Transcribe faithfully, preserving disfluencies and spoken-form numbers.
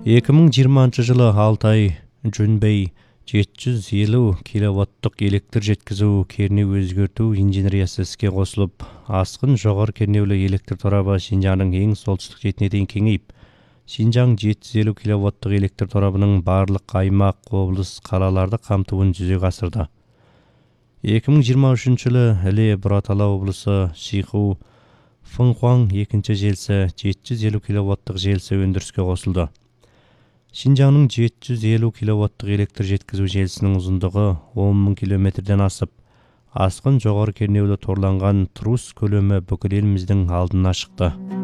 эки миң жыйырманчы жылы Алтай Жүнбей жети жүз элүү киловаттык электр жеткизүү керни өзгөртүү инженериясы иске косулуп, аскын жогору кернеулүү электр торабы Шинжаңдын эң солтүстүк четине дейин кеңейип, Шинжаң жети жүз элүү киловаттык электр торабынын барлык аймак, облус, калаларды камтуун жүзөгө асырды. эки миң жыйырма үчүнчү жылы Іле Буратала облусу Шиху Фыңхуаң экинчи желиси жети жүз элүү киловаттык желиси өндүрүскө косулду. Шинжаңдын жети жүз элүү киловаттык электр жеткизүү желисинин узундугу он миң километрден асып, аскын жогору кернеулүү торланган трус көлөмү бүкүл элимиздин алдына чыкты.